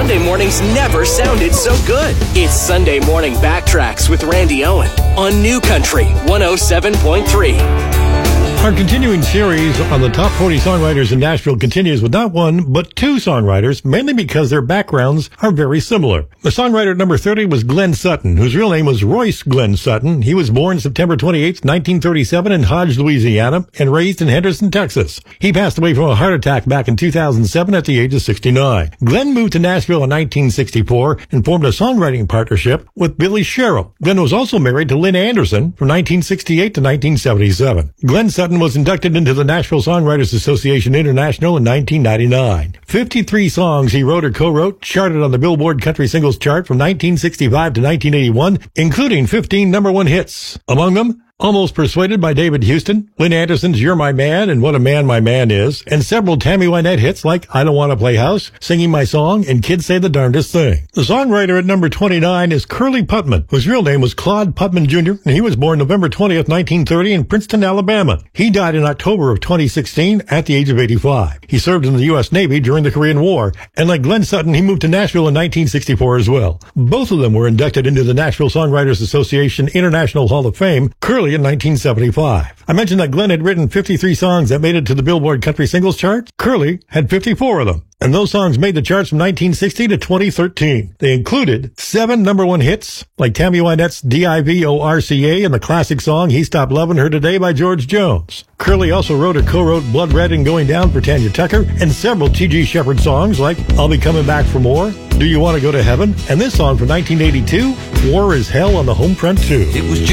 Sunday mornings never sounded so good. It's Sunday Morning Backtracks with Randy Owen on New Country 107.3. Our continuing series on the top 40 songwriters in Nashville continues with not one, but two songwriters, mainly because their backgrounds are very similar. The songwriter at number 30 was Glenn Sutton, whose real name was Royce Glenn Sutton. He was born September 28, 1937 in Hodge, Louisiana, and raised in Henderson, Texas. He passed away from a heart attack back in 2007 at the age of 69. Glenn moved to Nashville in 1964 and formed a songwriting partnership with Billy Sherrill. Glenn was also married to Lynn Anderson from 1968 to 1977. Glenn Sutton was inducted into the Nashville Songwriters Association International in 1999. 53 songs he wrote or co-wrote charted on the Billboard Country Singles Chart from 1965 to 1981, including 15 number one hits. Among them, Almost Persuaded by David Houston, Lynn Anderson's You're My Man and What a Man My Man Is, and several Tammy Wynette hits like I Don't Want to Play House, Singing My Song, and Kids Say the Darndest Thing. The songwriter at number 29 is Curly Putman, whose real name was Claude Putman Jr., and he was born November 20th, 1930 in Princeton, Alabama. He died in October of 2016 at the age of 85. He served in the U.S. Navy during the Korean War, and like Glenn Sutton, he moved to Nashville in 1964 as well. Both of them were inducted into the Nashville Songwriters Association International Hall of Fame, Curly in 1975. I mentioned that Glenn had written 53 songs that made it to the Billboard Country Singles Chart. Curly had 54 of them, and those songs made the charts from 1960 to 2013. They included 7 number one hits, like Tammy Wynette's Divorca and the classic song He Stopped Loving Her Today by George Jones. Curly also wrote or co-wrote Blood Red and Going Down for Tanya Tucker, and several T.G. Shepherd songs like I'll Be Coming Back for More, Do You Want to Go to Heaven, and this song from 1982, War is Hell on the Home Front Too. It was